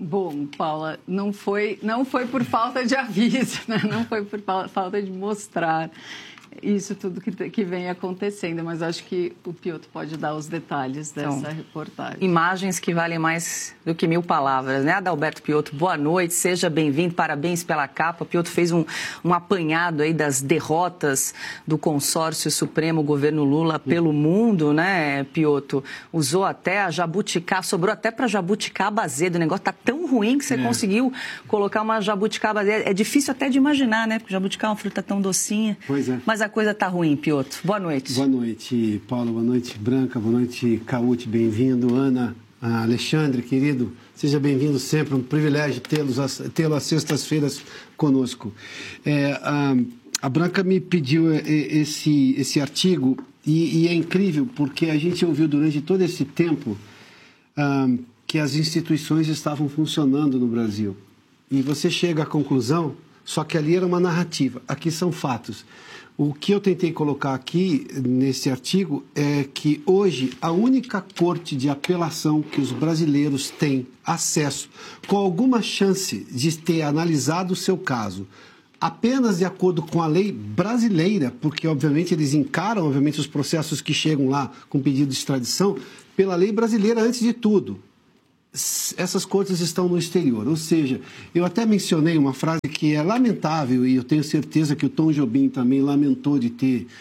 Bom, Paula, não foi por falta de aviso, né? Não foi por falta de mostrar isso tudo que vem acontecendo, mas acho que o Piotr pode dar os detalhes dessa reportagem. Imagens que valem mais do que 1000 palavras, né? Adalberto Piotr, boa noite, seja bem-vindo, parabéns pela capa. O Piotr fez um apanhado aí das derrotas do consórcio Supremo Governo Lula pelo mundo, né, Piotr? Usou até a jabuticaba, sobrou até para jabuticaba azeda. O negócio tá tão ruim que você conseguiu colocar uma jabuticaba azeda. É difícil até de imaginar, né? Porque jabuticaba é uma fruta tão docinha. Pois é. Mas a coisa tá ruim, Piotr. Boa noite. Boa noite, Paula. Boa noite, Branca. Boa noite, Cauti. Bem-vindo. Ana, Alexandre, querido. Seja bem-vindo sempre. Um privilégio tê-lo às sextas-feiras conosco. A Branca me pediu esse artigo e é incrível porque a gente ouviu durante todo esse tempo que as instituições estavam funcionando no Brasil. E você chega à conclusão, só que ali era uma narrativa. Aqui são fatos. O que eu tentei colocar aqui nesse artigo é que hoje a única corte de apelação que os brasileiros têm acesso, com alguma chance de ter analisado o seu caso, apenas de acordo com a lei brasileira, porque obviamente eles encaram os processos que chegam lá com pedido de extradição, pela lei brasileira antes de tudo. Essas cortes estão no exterior, ou seja, eu até mencionei uma frase que é lamentável e eu tenho certeza que o Tom Jobim também lamentou de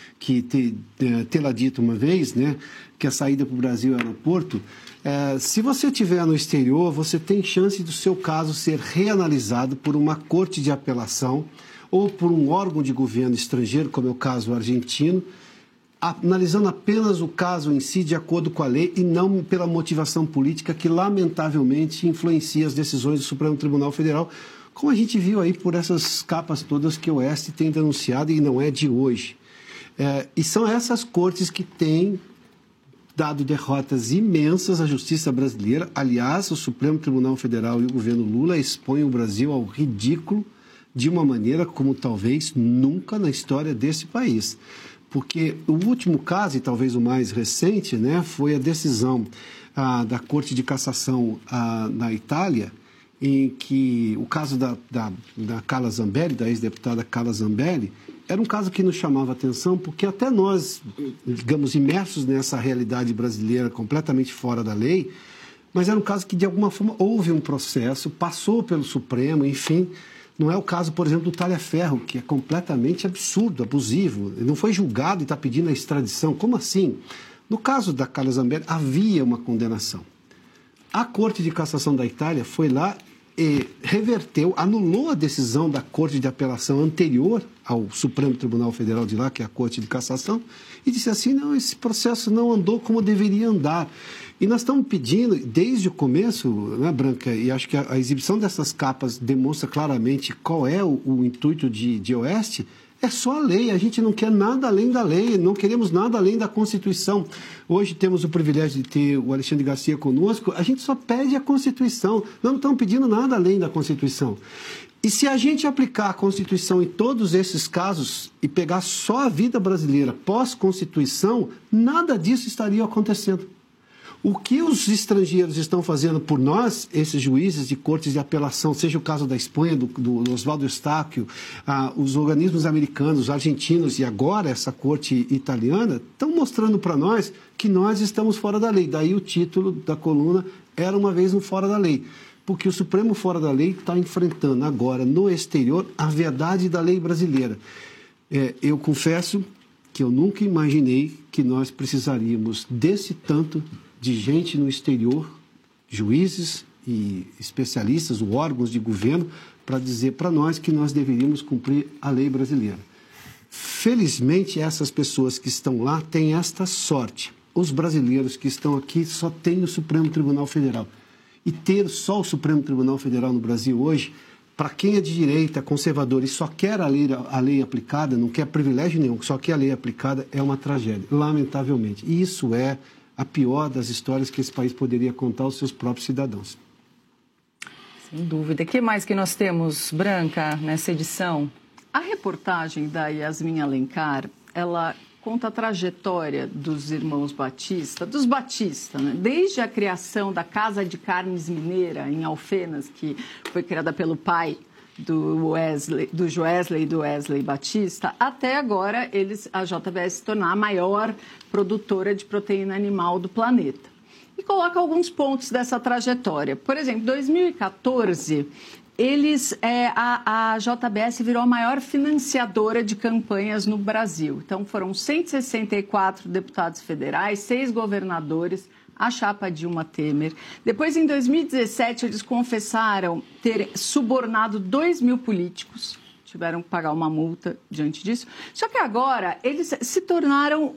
tê-la dito uma vez, né, que a saída para o Brasil é aeroporto. Se você estiver no exterior, você tem chance do seu caso ser reanalisado por uma corte de apelação ou por um órgão de governo estrangeiro, como é o caso argentino, analisando apenas o caso em si de acordo com a lei e não pela motivação política que, lamentavelmente, influencia as decisões do Supremo Tribunal Federal, como a gente viu aí por essas capas todas que o Oeste tem denunciado e não é de hoje. E são essas cortes que têm dado derrotas imensas à justiça brasileira. Aliás, o Supremo Tribunal Federal e o governo Lula expõem o Brasil ao ridículo de uma maneira como talvez nunca na história desse país. Porque o último caso, e talvez o mais recente, né, foi a decisão da Corte de Cassação na Itália, em que o caso da Carla Zambelli, da ex-deputada Carla Zambelli, era um caso que nos chamava atenção, porque até nós, digamos, imersos nessa realidade brasileira completamente fora da lei, mas era um caso que, de alguma forma, houve um processo, passou pelo Supremo, enfim. Não é o caso, por exemplo, do Talhaferro, que é completamente absurdo, abusivo. Ele não foi julgado e está pedindo a extradição. Como assim? No caso da Carla Zambelli, havia uma condenação. A Corte de Cassação da Itália foi lá e reverteu, anulou a decisão da Corte de Apelação anterior ao Supremo Tribunal Federal de lá, que é a Corte de Cassação, e disse assim, não, esse processo não andou como deveria andar. E nós estamos pedindo, desde o começo, né, Branca, e acho que a exibição dessas capas demonstra claramente qual é o intuito de Oeste, é só a lei. A gente não quer nada além da lei, não queremos nada além da Constituição. Hoje temos o privilégio de ter o Alexandre Garcia conosco, a gente só pede a Constituição, não estamos pedindo nada além da Constituição. E se a gente aplicar a Constituição em todos esses casos e pegar só a vida brasileira pós-Constituição, nada disso estaria acontecendo. O que os estrangeiros estão fazendo por nós, esses juízes de cortes de apelação, seja o caso da Espanha, do Oswaldo Eustáquio, os organismos americanos, argentinos e agora essa corte italiana, estão mostrando para nós que nós estamos fora da lei. Daí o título da coluna era uma vez um fora da lei. Porque o Supremo fora da lei está enfrentando agora no exterior a verdade da lei brasileira. Eu confesso que eu nunca imaginei que nós precisaríamos desse tanto de gente no exterior, juízes e especialistas, órgãos de governo, para dizer para nós que nós deveríamos cumprir a lei brasileira. Felizmente, essas pessoas que estão lá têm esta sorte. Os brasileiros que estão aqui só têm o Supremo Tribunal Federal. E ter só o Supremo Tribunal Federal no Brasil hoje, para quem é de direita, conservador e só quer a lei aplicada, não quer privilégio nenhum, só quer a lei aplicada, é uma tragédia, lamentavelmente. E isso é a pior das histórias que esse país poderia contar aos seus próprios cidadãos. Sem dúvida. O que mais que nós temos, Branca, nessa edição? A reportagem da Yasmin Alencar, ela conta a trajetória dos irmãos Batista, dos Batista, né? Desde a criação da Casa de Carnes Mineira, em Alfenas, que foi criada pelo pai do Joesley e do Wesley Batista, até agora a JBS se tornar a maior produtora de proteína animal do planeta. E coloca alguns pontos dessa trajetória. Por exemplo, em 2014, a JBS virou a maior financiadora de campanhas no Brasil. Então, foram 164 deputados federais, 6 governadores, a chapa Dilma Temer. Depois, em 2017, eles confessaram ter subornado 2.000 políticos, tiveram que pagar uma multa diante disso. Só que agora eles se tornaram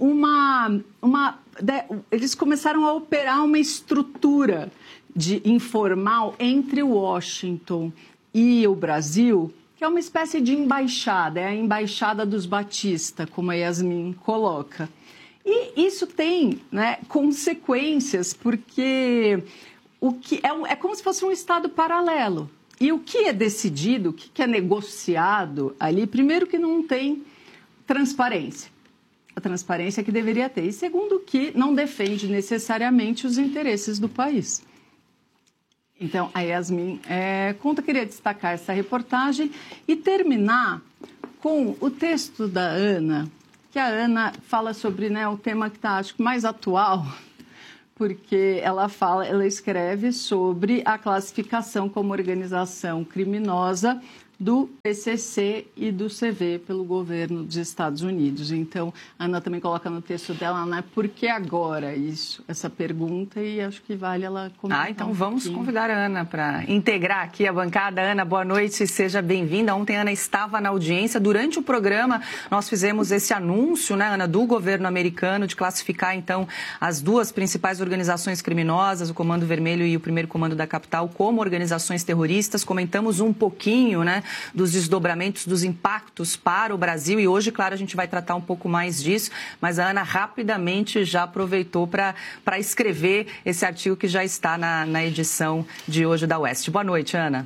eles começaram a operar uma estrutura informal entre Washington e o Brasil, que é uma espécie de embaixada, é a embaixada dos Batista, como a Yasmin coloca. E isso tem, né, consequências, porque é como se fosse um Estado paralelo. E o que é decidido, o que é negociado ali, primeiro que não tem transparência. A transparência que deveria ter. E segundo que não defende necessariamente os interesses do país. Então, a Yasmin queria destacar essa reportagem e terminar com o texto da Ana, que a Ana fala sobre, né, o tema que está, acho que, mais atual, porque ela escreve sobre a classificação como organização criminosa do PCC e do CV pelo governo dos Estados Unidos. Então, a Ana também coloca no texto dela, né, por que agora essa pergunta, e acho que vale ela comentar. Então vamos convidar a Ana para integrar aqui a bancada. Ana, boa noite, seja bem-vinda. Ontem a Ana estava na audiência. Durante o programa, nós fizemos esse anúncio, né, Ana, do governo americano de classificar, então, as duas principais organizações criminosas, o Comando Vermelho e o Primeiro Comando da Capital, como organizações terroristas. Comentamos um pouquinho, né, dos desdobramentos, dos impactos para o Brasil, e hoje, claro, a gente vai tratar um pouco mais disso, mas a Ana rapidamente já aproveitou para escrever esse artigo que já está na edição de hoje da Oeste. Boa noite, Ana.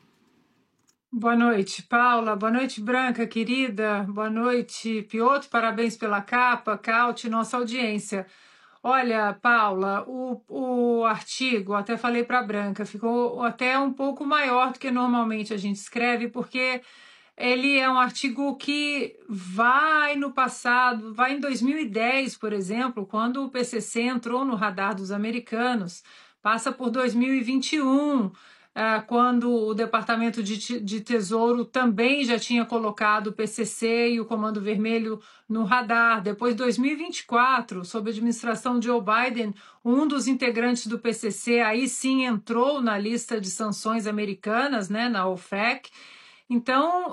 Boa noite, Paula. Boa noite, Branca, querida. Boa noite, Piotr. Parabéns pela capa, Caute, nossa audiência. Olha, Paula, o artigo, até falei para a Branca, ficou até um pouco maior do que normalmente a gente escreve, porque ele é um artigo que vai no passado, vai em 2010, por exemplo, quando o PCC entrou no radar dos americanos, passa por 2021, quando o Departamento de Tesouro também já tinha colocado o PCC e o Comando Vermelho no radar. Depois, 2024, sob a administração de Joe Biden, um dos integrantes do PCC aí sim entrou na lista de sanções americanas, né, na OFAC. Então,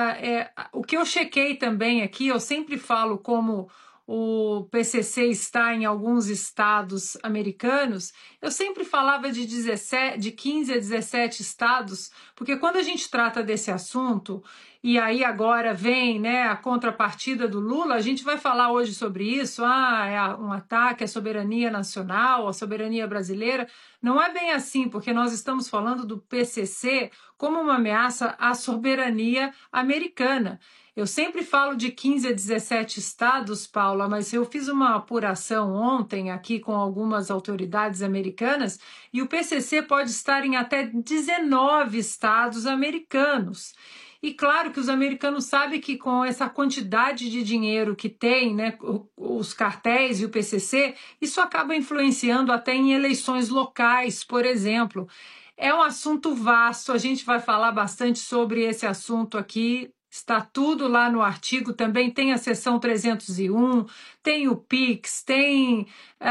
o que eu chequei também aqui, eu sempre falo como o PCC está em alguns estados americanos, eu sempre falava de 15 a 17 estados, porque quando a gente trata desse assunto, e aí agora vem, né, a contrapartida do Lula, a gente vai falar hoje sobre isso, é um ataque à soberania nacional, à soberania brasileira. Não é bem assim, porque nós estamos falando do PCC como uma ameaça à soberania americana. Eu sempre falo de 15 a 17 estados, Paula, mas eu fiz uma apuração ontem aqui com algumas autoridades americanas e o PCC pode estar em até 19 estados americanos. E claro que os americanos sabem que com essa quantidade de dinheiro que tem, né, os cartéis e o PCC, isso acaba influenciando até em eleições locais, por exemplo. É um assunto vasto, a gente vai falar bastante sobre esse assunto aqui. Está tudo lá no artigo, também tem a seção 301, tem o PIX, tem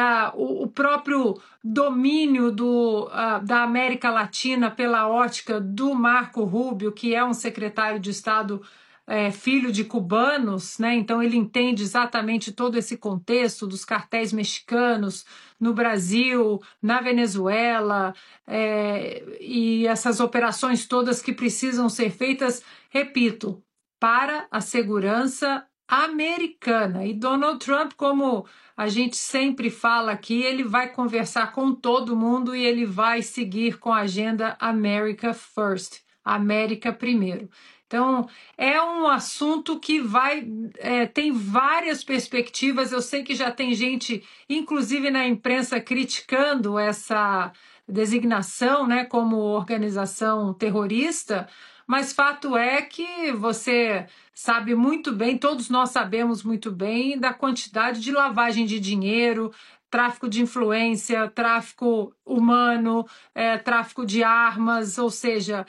o próprio domínio da América Latina pela ótica do Marco Rubio, que é um secretário de Estado filho de cubanos, né? Então ele entende exatamente todo esse contexto dos cartéis mexicanos no Brasil, na Venezuela, e essas operações todas que precisam ser feitas, repito, para a segurança americana. E Donald Trump, como a gente sempre fala aqui, ele vai conversar com todo mundo e ele vai seguir com a agenda America First, América primeiro. Então, é um assunto que tem várias perspectivas. Eu sei que já tem gente, inclusive na imprensa, criticando essa designação, né, como organização terrorista, mas fato é que você sabe muito bem, todos nós sabemos muito bem da quantidade de lavagem de dinheiro, tráfico de influência, tráfico humano, tráfico de armas, ou seja,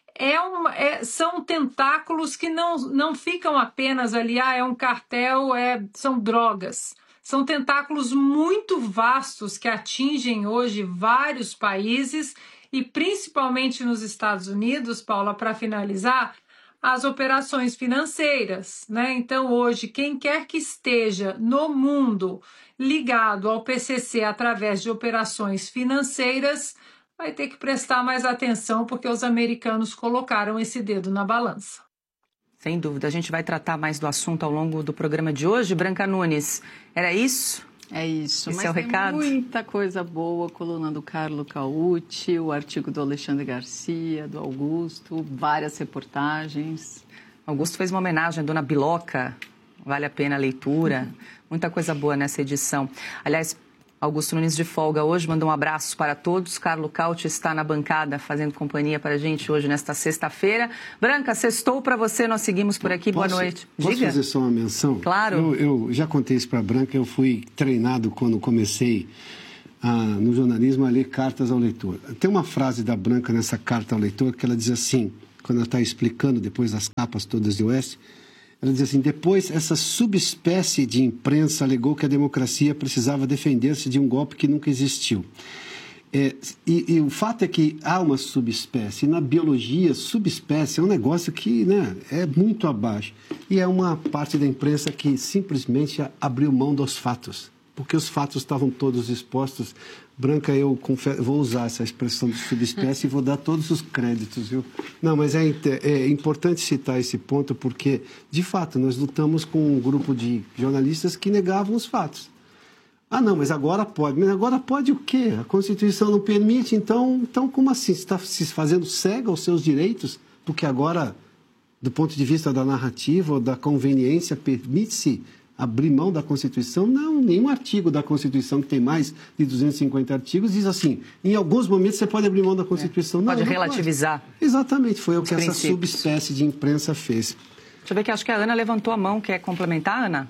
são tentáculos que não ficam apenas ali, é um cartel, são drogas. São tentáculos muito vastos que atingem hoje vários países e principalmente nos Estados Unidos, Paula, para finalizar, as operações financeiras, né? Então, hoje, quem quer que esteja no mundo ligado ao PCC através de operações financeiras vai ter que prestar mais atenção porque os americanos colocaram esse dedo na balança. Sem dúvida. A gente vai tratar mais do assunto ao longo do programa de hoje. Branca Nunes, era isso? É isso. Esse mas é o recado? Tem muita coisa boa, a coluna do Carlo Caucci, o artigo do Alexandre Garcia, do Augusto, várias reportagens. Augusto fez uma homenagem à Dona Biloca, vale a pena a leitura. Muita coisa boa nessa edição. Aliás, Augusto Nunes de folga hoje, manda um abraço para todos. Carlo Caucci está na bancada fazendo companhia para a gente hoje nesta sexta-feira. Branca, sextou para você, nós seguimos por aqui. Boa noite. Posso fazer só uma menção? Claro. Eu já contei isso para a Branca, eu fui treinado quando comecei no jornalismo a ler cartas ao leitor. Tem uma frase da Branca nessa carta ao leitor que ela diz assim, quando ela está explicando depois das capas todas de Oeste, ela diz assim, depois essa subespécie de imprensa alegou que a democracia precisava defender-se de um golpe que nunca existiu. E o fato é que há uma subespécie. Na biologia, subespécie é um negócio que, né, é muito abaixo. E é uma parte da imprensa que simplesmente abriu mão dos fatos, porque os fatos estavam todos expostos. Branca, eu vou usar essa expressão de subespécie e vou dar todos os créditos, viu? Não, mas é importante citar esse ponto porque, de fato, nós lutamos com um grupo de jornalistas que negavam os fatos. Ah, não, mas agora pode. Mas agora pode o quê? A Constituição não permite, então como assim? Você está se fazendo cega aos seus direitos? Porque agora, do ponto de vista da narrativa ou da conveniência, permite-se abrir mão da Constituição? Não, nenhum artigo da Constituição, que tem mais de 250 artigos, diz assim, em alguns momentos você pode abrir mão da Constituição. Não, pode relativizar. Pode. Exatamente, foi o que essa subespécie de imprensa fez. Deixa eu ver que acho que a Ana levantou a mão. Quer complementar, Ana?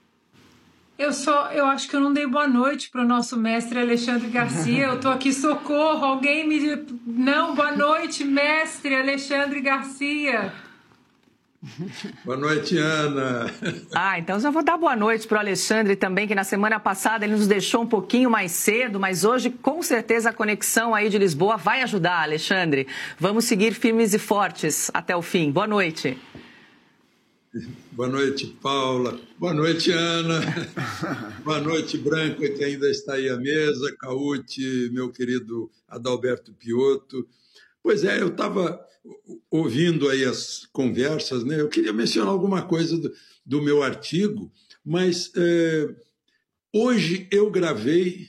Eu acho que eu não dei boa noite para o nosso mestre Alexandre Garcia. Eu estou aqui, socorro, alguém me... Não, boa noite, mestre Alexandre Garcia. Boa noite, Ana. Então já vou dar boa noite para o Alexandre também, que na semana passada ele nos deixou um pouquinho mais cedo, mas hoje com certeza a conexão aí de Lisboa vai ajudar, Alexandre. Vamos seguir firmes e fortes até o fim. Boa noite. Boa noite, Paula. Boa noite, Ana. Boa noite, Branca, que ainda está aí à mesa. Caucci, meu querido Adalberto Piotto. Pois é, eu estava ouvindo aí as conversas, né? Eu queria mencionar alguma coisa do meu artigo, mas hoje eu gravei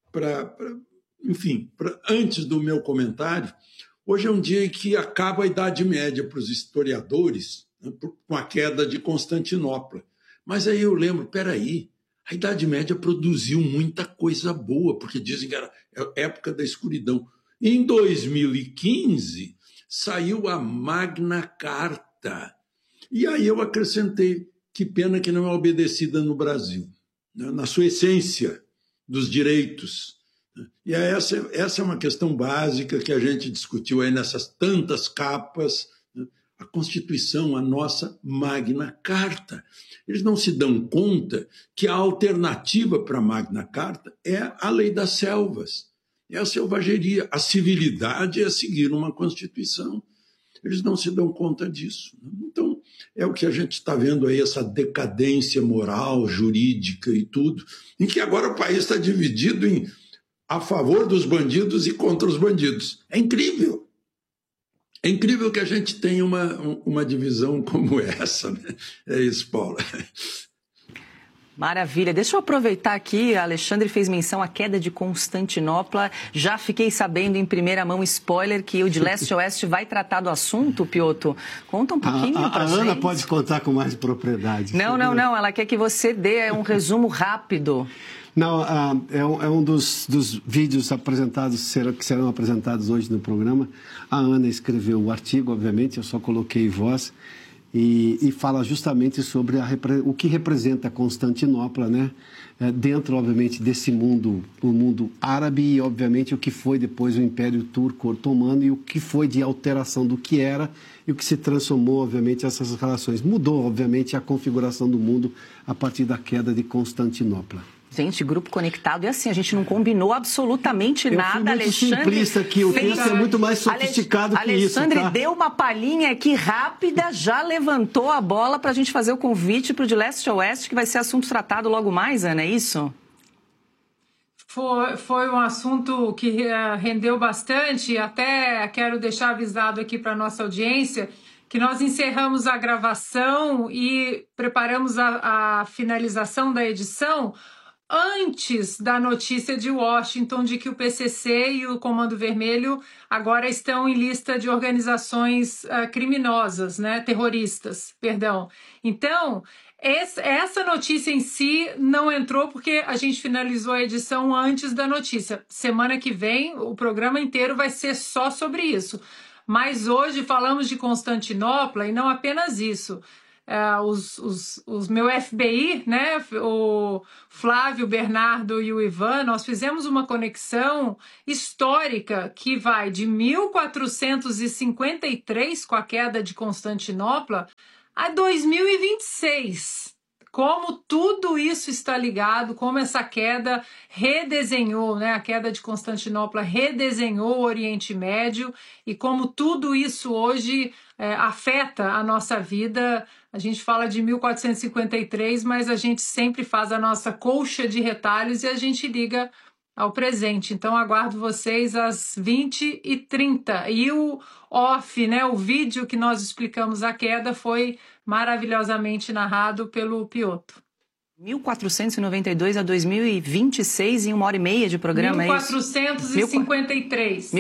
antes do meu comentário. Hoje é um dia em que acaba a Idade Média para os historiadores, né, com a queda de Constantinopla. Mas aí eu lembro, peraí, a Idade Média produziu muita coisa boa, porque dizem que era a época da escuridão. Em 2015, saiu a Magna Carta. E aí eu acrescentei, que pena que não é obedecida no Brasil, né, na sua essência dos direitos. E essa é uma questão básica que a gente discutiu aí nessas tantas capas, né, a Constituição, a nossa Magna Carta. Eles não se dão conta que a alternativa para a Magna Carta é a Lei das Selvas. É a selvageria. A civilidade é seguir uma Constituição. Eles não se dão conta disso. Então, é o que a gente está vendo aí, essa decadência moral, jurídica e tudo, em que agora o país está dividido em a favor dos bandidos e contra os bandidos. É incrível. É incrível que a gente tenha uma divisão como essa, né? É isso, Paula. Maravilha. Deixa eu aproveitar aqui, a Alexandre fez menção à queda de Constantinopla. Já fiquei sabendo em primeira mão, spoiler, que o de Leste a Oeste vai tratar do assunto, Piotr. Conta um pouquinho pra gente. A Ana pode contar com mais propriedade. Não. Ela quer que você dê um resumo rápido. Não, é um dos vídeos apresentados, que serão apresentados hoje no programa. A Ana escreveu o artigo, obviamente, eu só coloquei voz. E fala justamente sobre o que representa Constantinopla, né? Dentro, obviamente, desse mundo, o mundo árabe e, obviamente, o que foi depois o Império Turco Otomano e o que foi de alteração do que era e o que se transformou, obviamente, essas relações. Mudou, obviamente, a configuração do mundo a partir da queda de Constantinopla. Gente, grupo conectado. E assim, a gente não combinou absolutamente nada, Alexandre. Simplista aqui, o texto é muito mais sofisticado que isso, Alexandre tá? deu uma palhinha aqui rápida, já levantou a bola para a gente fazer o convite para o de Leste a Oeste, que vai ser assunto tratado logo mais, Ana, é isso? Foi um assunto que rendeu bastante. Até quero deixar avisado aqui para a nossa audiência que nós encerramos a gravação e preparamos a finalização da edição antes da notícia de Washington de que o PCC e o Comando Vermelho agora estão em lista de organizações criminosas, né, terroristas, perdão. Então, essa notícia em si não entrou porque a gente finalizou a edição antes da notícia. Semana que vem, o programa inteiro vai ser só sobre isso. Mas hoje falamos de Constantinopla e não apenas isso. Os meu FBI, né, o Flávio, o Bernardo e o Ivan, nós fizemos uma conexão histórica que vai de 1453, com a queda de Constantinopla, a 2026. Como tudo isso está ligado, como essa queda redesenhou, né? A queda de Constantinopla redesenhou o Oriente Médio e como tudo isso hoje afeta a nossa vida. A gente fala de 1453, mas a gente sempre faz a nossa colcha de retalhos e a gente liga ao presente. Então, aguardo vocês às 20h30. E o off, né, o vídeo que nós explicamos a queda foi maravilhosamente narrado pelo Piotr. 1492 a 2026 em 1h30 de programa, 1453. É isso?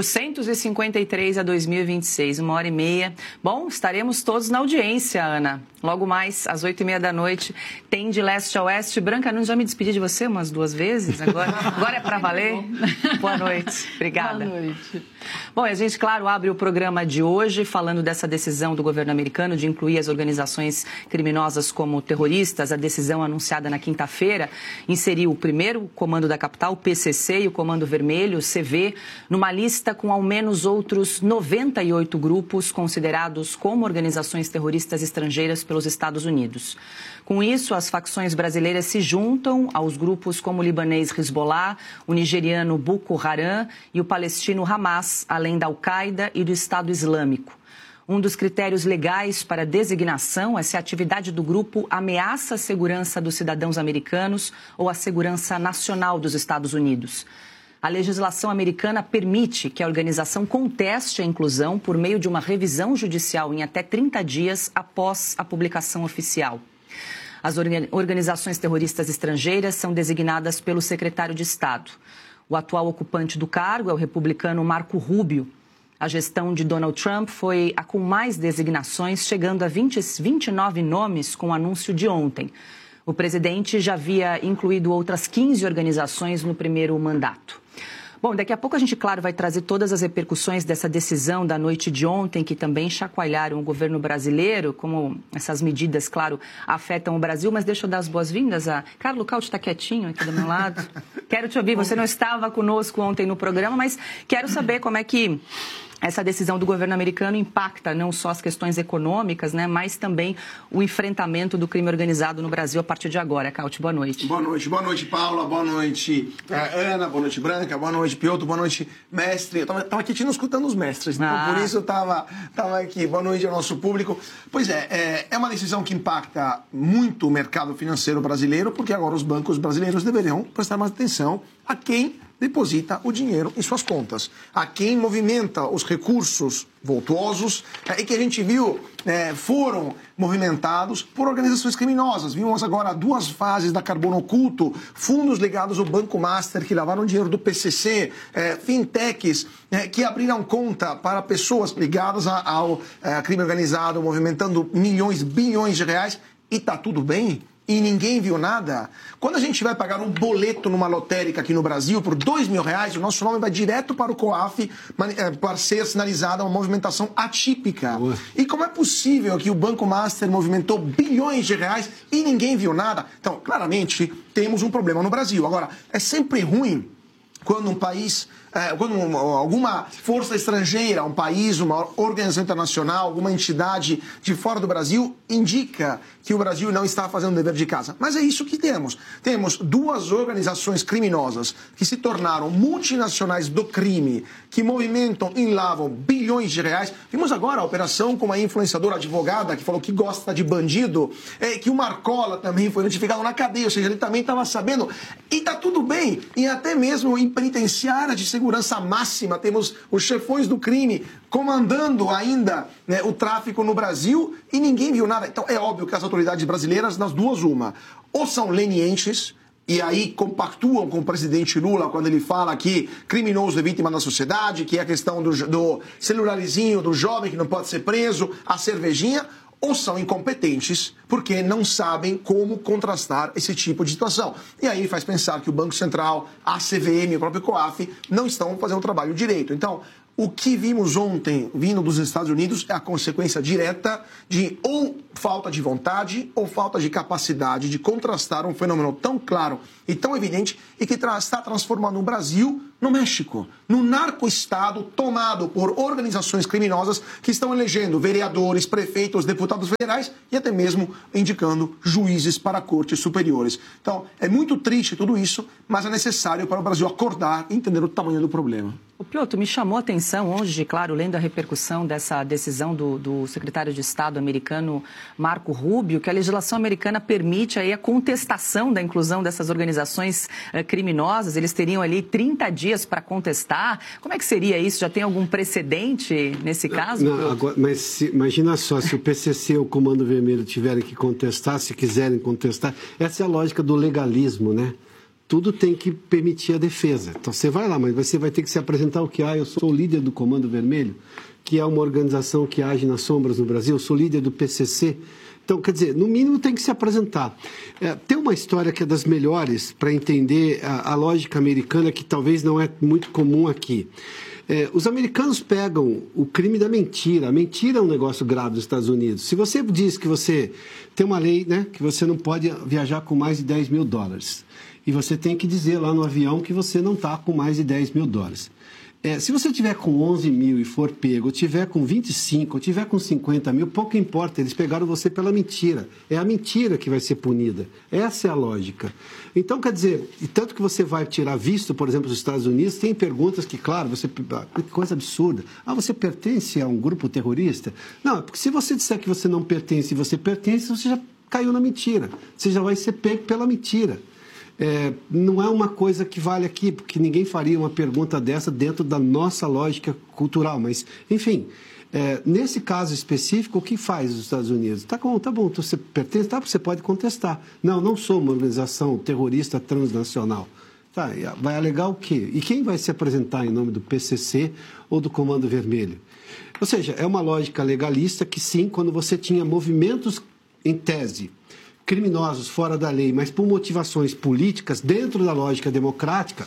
1453 a 2026, 1h30. Bom, estaremos todos na audiência, Ana. Logo mais, às 8h30 da noite, tem de Leste a Oeste. Branca, não já me despedi de você umas 2 vezes? Agora é para valer? Boa noite. Obrigada. Boa noite. Bom, a gente, claro, abre o programa de hoje falando dessa decisão do governo americano de incluir as organizações criminosas como terroristas. A decisão anunciada na quinta-feira inseriu o primeiro comando da capital, o PCC, e o Comando Vermelho, o CV, numa lista com ao menos outros 98 grupos considerados como organizações terroristas estrangeiras pelos Estados Unidos. Com isso, as facções brasileiras se juntam aos grupos como o libanês Hezbollah, o nigeriano Boko Haram e o palestino Hamas, além da Al-Qaeda e do Estado Islâmico. Um dos critérios legais para designação é se a atividade do grupo ameaça a segurança dos cidadãos americanos ou a segurança nacional dos Estados Unidos. A legislação americana permite que a organização conteste a inclusão por meio de uma revisão judicial em até 30 dias após a publicação oficial. As organizações terroristas estrangeiras são designadas pelo secretário de Estado. O atual ocupante do cargo é o republicano Marco Rubio. A gestão de Donald Trump foi a com mais designações, chegando a 29 nomes com o anúncio de ontem. O presidente já havia incluído outras 15 organizações no primeiro mandato. Bom, daqui a pouco a gente, claro, vai trazer todas as repercussões dessa decisão da noite de ontem, que também chacoalharam o governo brasileiro, como essas medidas, claro, afetam o Brasil. Mas deixa eu dar as boas-vindas a... Carlos Caut está quietinho aqui do meu lado. Quero te ouvir, você não estava conosco ontem no programa, mas quero saber como é que essa decisão do governo americano impacta não só as questões econômicas, né, mas também o enfrentamento do crime organizado no Brasil a partir de agora. Caut, boa noite. Boa noite, Paula, boa noite, Ana, boa noite, Branca, boa noite, Piotr, boa noite, mestre. Eu estava aqui escutando os mestres, então por isso eu estava aqui. Boa noite ao nosso público. Pois é uma decisão que impacta muito o mercado financeiro brasileiro, porque agora os bancos brasileiros deveriam prestar mais atenção a quem deposita o dinheiro em suas contas. A quem movimenta os recursos voltuosos e que a gente viu foram movimentados por organizações criminosas. Vimos agora 2 fases da Carbono Oculto, fundos ligados ao Banco Master que lavaram dinheiro do PCC, fintechs que abriram conta para pessoas ligadas ao crime organizado, movimentando milhões, bilhões de reais, e tá tudo bem? E ninguém viu nada? Quando a gente vai pagar um boleto numa lotérica aqui no Brasil por R$2.000, o nosso nome vai direto para o COAF para ser sinalizada uma movimentação atípica. E como é possível que o Banco Master movimentou bilhões de reais e ninguém viu nada? Então, claramente, temos um problema no Brasil. Agora, é sempre ruim quando um país, quando alguma força estrangeira, um país, uma organização internacional, alguma entidade de fora do Brasil indica que o Brasil não está fazendo o dever de casa. Mas é isso que temos. Temos 2 organizações criminosas que se tornaram multinacionais do crime, que movimentam e lavam bilhões de reais. Vimos agora a operação com uma influenciadora advogada que falou que gosta de bandido, que o Marcola também foi notificado na cadeia, ou seja, ele também estava sabendo. E está tudo bem. E até mesmo em penitenciária de segurança máxima, temos os chefões do crime comandando ainda o tráfico no Brasil e ninguém viu nada. Então é óbvio que as autoridades brasileiras, das duas, uma, ou são lenientes e aí compactuam com o presidente Lula quando ele fala que criminoso é vítima da sociedade, que é a questão do celularzinho do jovem que não pode ser preso, a cervejinha, ou são incompetentes porque não sabem como contrastar esse tipo de situação. E aí faz pensar que o Banco Central, a CVM e o próprio COAF não estão fazendo o trabalho direito. Então, o que vimos ontem vindo dos Estados Unidos é a consequência direta de ou falta de vontade ou falta de capacidade de contrastar um fenômeno tão claro e tão evidente e que está transformando o Brasil no México, no narco-estado tomado por organizações criminosas que estão elegendo vereadores, prefeitos, deputados federais e até mesmo indicando juízes para cortes superiores. Então, é muito triste tudo isso, mas é necessário para o Brasil acordar e entender o tamanho do problema. O Piotr, me chamou a atenção hoje, claro, lendo a repercussão dessa decisão do secretário de Estado americano Marco Rubio, que a legislação americana permite aí a contestação da inclusão dessas organizações criminosas. Eles teriam ali 30 dias para contestar. Como é que seria isso? Já tem algum precedente nesse caso? Não, agora, mas imagina só, se o PCC ou o Comando Vermelho tiverem que contestar, se quiserem contestar, essa é a lógica do legalismo, né? Tudo tem que permitir a defesa. Então você vai lá, mas você vai ter que se apresentar o que? Eu sou o líder do Comando Vermelho, que é uma organização que age nas sombras no Brasil, eu sou líder do PCC. Então, quer dizer, no mínimo tem que se apresentar. Tem uma história que é das melhores para entender a lógica americana, que talvez não é muito comum aqui. Os americanos pegam o crime da mentira. A mentira é um negócio grave nos Estados Unidos. Se você diz que você tem uma lei, né, que você não pode viajar com mais de $10.000, e você tem que dizer lá no avião que você não está com mais de $10.000. Se você tiver com 11 mil e for pego, ou tiver com 25, ou tiver com 50 mil, pouco importa, eles pegaram você pela mentira. É a mentira que vai ser punida. Essa é a lógica. Então, quer dizer, e tanto que você vai tirar visto, por exemplo, nos Estados Unidos, tem perguntas que, claro, que coisa absurda. Você pertence a um grupo terrorista? Não, porque se você disser que você não pertence e você pertence, você já caiu na mentira. Você já vai ser pego pela mentira. Não é uma coisa que vale aqui, porque ninguém faria uma pergunta dessa dentro da nossa lógica cultural. Mas, enfim, nesse caso específico, o que faz os Estados Unidos? Tá bom, você pertence, você pode contestar. Não sou uma organização terrorista transnacional. Tá, vai alegar o quê? E quem vai se apresentar em nome do PCC ou do Comando Vermelho? Ou seja, é uma lógica legalista que sim, quando você tinha movimentos em tese criminosos fora da lei, mas por motivações políticas, dentro da lógica democrática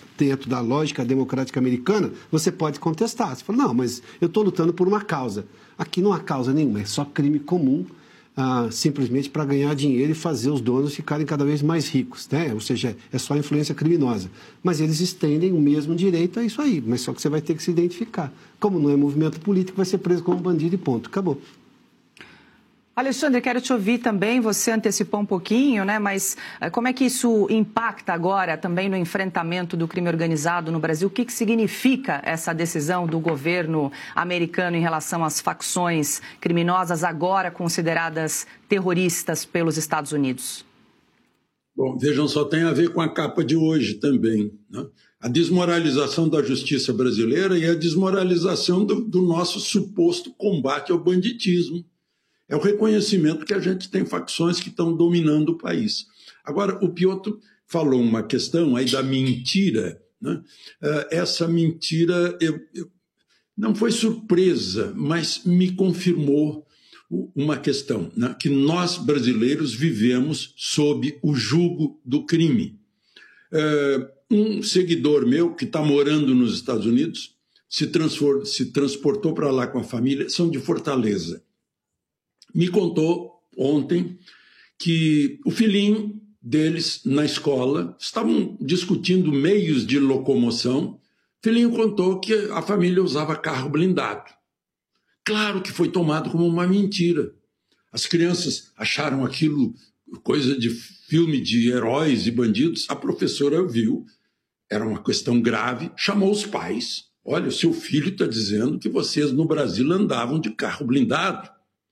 americana, você pode contestar. Você fala, não, mas eu estou lutando por uma causa. Aqui não há causa nenhuma, é só crime comum, simplesmente para ganhar dinheiro e fazer os donos ficarem cada vez mais ricos, né? Ou seja, é só influência criminosa. Mas eles estendem o mesmo direito a isso aí, mas só que você vai ter que se identificar. Como não é movimento político, vai ser preso como bandido e ponto. Acabou. Alexandre, quero te ouvir também, você antecipou um pouquinho, né? Mas como é que isso impacta agora também no enfrentamento do crime organizado no Brasil? O que significa essa decisão do governo americano em relação às facções criminosas agora consideradas terroristas pelos Estados Unidos? Bom, vejam só, tem a ver com a capa de hoje também, né? a desmoralização da justiça brasileira e a desmoralização do nosso suposto combate ao banditismo. É o reconhecimento que a gente tem facções que estão dominando o país. Agora, o Piotr falou uma questão aí da mentira, né? Essa mentira não foi surpresa, mas me confirmou uma questão, né? Que nós brasileiros vivemos sob o jugo do crime. Um seguidor meu que está morando nos Estados Unidos se transportou para lá com a família, são de Fortaleza. Me contou ontem que o filhinho deles na escola estavam discutindo meios de locomoção. O filhinho contou que a família usava carro blindado. Claro que foi tomado como uma mentira. As crianças acharam aquilo coisa de filme de heróis e bandidos. A professora viu, era uma questão grave, chamou os pais. Olha, o seu filho está dizendo que vocês no Brasil andavam de carro blindado.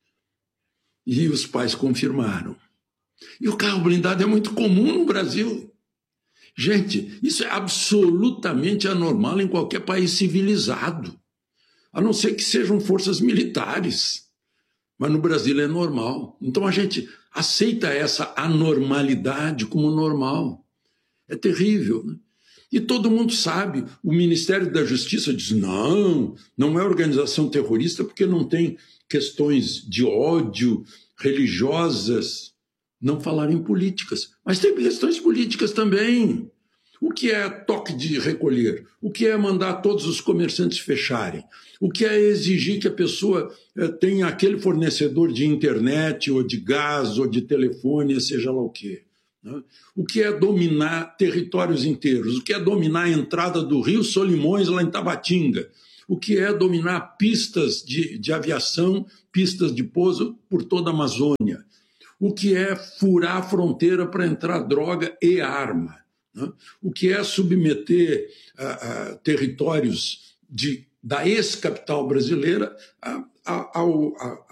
E os pais confirmaram. E o carro blindado é muito comum no Brasil. Gente, isso é absolutamente anormal em qualquer país civilizado, a não ser que sejam forças militares. Mas no Brasil é normal. Então a gente aceita essa anormalidade como normal. É terrível, né? E todo mundo sabe, o Ministério da Justiça diz, não é organização terrorista porque não tem questões de ódio religiosas, não falar em políticas. Mas tem questões políticas também. O que é toque de recolher? O que é mandar todos os comerciantes fecharem? O que é exigir que a pessoa tenha aquele fornecedor de internet, ou de gás, ou de telefone, seja lá o quê? O que é dominar territórios inteiros? O que é dominar a entrada do Rio Solimões, lá em Tabatinga? O que é dominar pistas de aviação, pistas de pouso por toda a Amazônia? O que é furar a fronteira para entrar droga e arma? O que é submeter territórios da ex-capital brasileira